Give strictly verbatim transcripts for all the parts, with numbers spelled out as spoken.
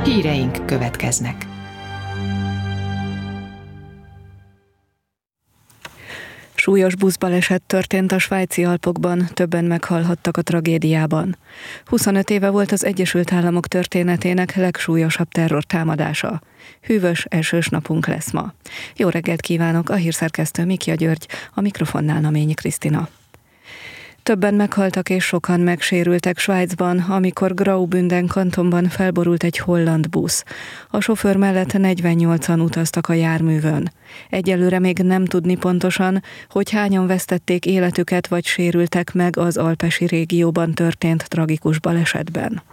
Híreink következnek. Súlyos buszbaleset történt a svájci Alpokban, többen meghalhattak a tragédiában. huszonöt éve volt az Egyesült Államok történetének legsúlyosabb terrortámadása. Hűvös, esős napunk lesz ma. Jó reggelt kívánok, a hírszerkesztő Mikja György, a mikrofonnál Naményi Krisztina. Többen meghaltak és sokan megsérültek Svájcban, amikor Graubünden kantonban felborult egy holland busz. A sofőr mellett negyvennyolcan utaztak a járművön. Egyelőre még nem tudni pontosan, hogy hányan vesztették életüket vagy sérültek meg az alpesi régióban történt tragikus balesetben.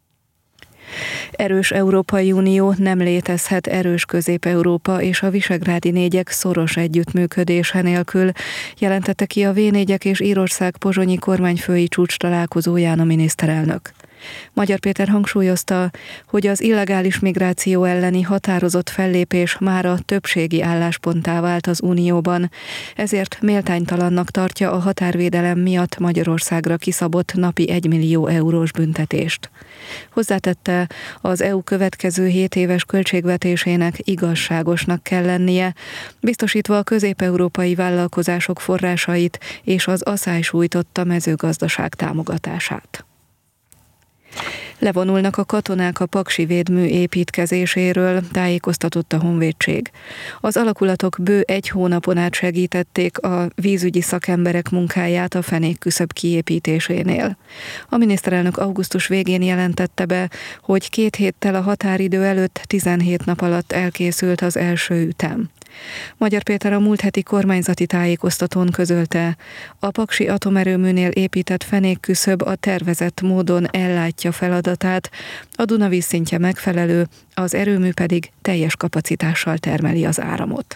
Erős Európai Unió nem létezhet erős Közép-Európa és a visegrádi négyek szoros együttműködése nélkül, jelentette ki a vé négyek és Írország pozsonyi kormányfői csúcs találkozóján a miniszterelnök. Magyar Péter hangsúlyozta, hogy az illegális migráció elleni határozott fellépés mára többségi állásponttá vált az Unióban, ezért méltánytalannak tartja a határvédelem miatt Magyarországra kiszabott napi egymillió eurós büntetést. Hozzátette, az é u következő hét éves költségvetésének igazságosnak kell lennie, biztosítva a közép-európai vállalkozások forrásait és az aszály sújtotta mezőgazdaság támogatását. Levonulnak a katonák a paksi védmű építkezéséről, tájékoztatott a honvédség. Az alakulatok bő egy hónapon át segítették a vízügyi szakemberek munkáját a fenékküszöb kiépítésénél. A miniszterelnök augusztus végén jelentette be, hogy két héttel a határidő előtt tizenhét nap alatt elkészült az első ütem. Magyar Péter a múlt heti kormányzati tájékoztatón közölte, a paksi atomerőműnél épített fenékküszöb a tervezett módon ellátja feladatát, a Duna vízszintje megfelelő, az erőmű pedig teljes kapacitással termeli az áramot.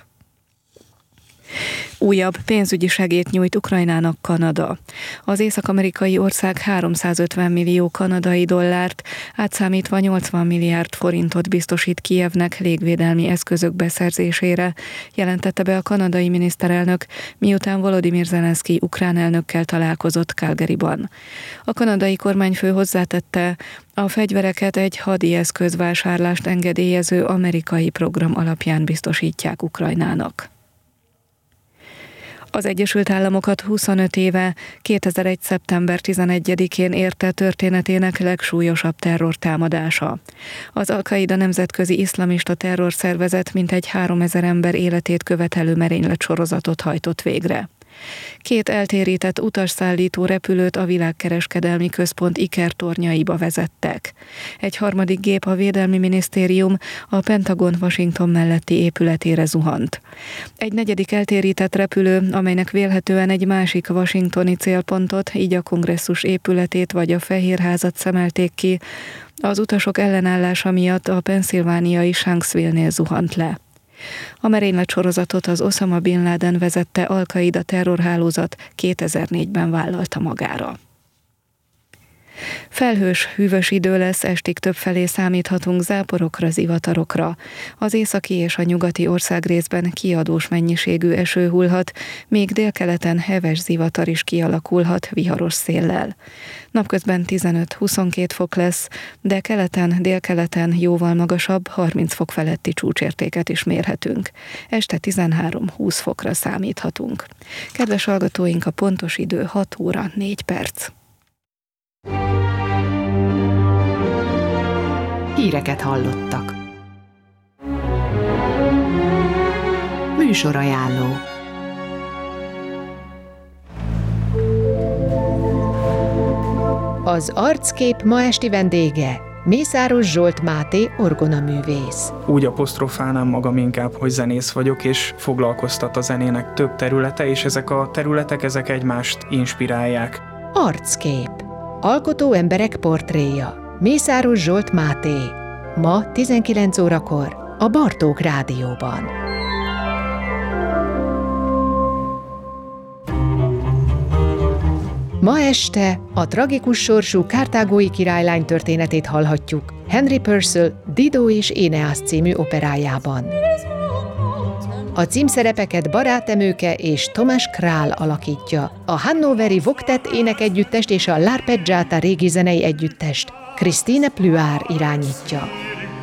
Újabb pénzügyi segélyt nyújt Ukrajnának Kanada. Az észak-amerikai ország háromszázötven millió kanadai dollárt, átszámítva nyolcvan milliárd forintot biztosít Kijevnek légvédelmi eszközök beszerzésére, jelentette be a kanadai miniszterelnök, miután Volodymyr Zelenszky ukrán elnökkel találkozott Calgaryban. A kanadai kormányfő hozzátette, a fegyvereket egy hadi eszközvásárlást engedélyező amerikai program alapján biztosítják Ukrajnának. Az Egyesült Államokat huszonöt éve, kétezer-egy. szeptember tizenegyedikén érte történetének legsúlyosabb terrortámadása. Az Al-Qaida nemzetközi iszlamista terrorszervezet mintegy háromezer ember életét követelő merénylet sorozatot hajtott végre. Két eltérített utasszállító repülőt a világkereskedelmi központ ikertornyaiba vezettek. Egy harmadik gép a Védelmi Minisztérium a Pentagon Washington melletti épületére zuhant. Egy negyedik eltérített repülő, amelynek vélhetően egy másik washingtoni célpontot, így a kongresszus épületét vagy a Fehérházat szemelték ki, az utasok ellenállása miatt a pennsylvániai Shanksville-nél zuhant le. A merénylet sorozatot az Osama Bin Laden vezette Al-Qaida terrorhálózat kétezer-négyben vállalta magára. Felhős, hűvös idő lesz, estig többfelé számíthatunk záporokra, zivatarokra. Az északi és a nyugati országrészben kiadós mennyiségű eső hullhat, míg délkeleten heves zivatar is kialakulhat viharos széllel. Napközben tizenöt-huszonkét fok lesz, de keleten, délkeleten jóval magasabb, harminc fok feletti csúcsértéket is mérhetünk. Este tizenhárom-húsz fokra számíthatunk. Kedves hallgatóink, a pontos idő hat óra négy perc. Híreket hallottak. Műsorajánló. Az Arckép ma esti vendége Mészáros Zsolt Máté orgonaművész. Úgy apostrofálnám magam inkább, hogy zenész vagyok, és foglalkoztat a zenének több területe, és ezek a területek ezek egymást inspirálják. Arckép. Alkotó emberek portréja. Mészáros Zsolt Máté. Ma tizenkilenc órakor a Bartók Rádióban. Ma este a tragikus sorsú karthágói királylány történetét hallhatjuk Henry Purcell Dido és Éneász című operájában. A címszerepeket Barát Emőke és Tomás Král alakítja, a hannoveri Voktet énekegyüttest és a L'Arpeggiata régi zenei együttest Christine Pluár irányítja.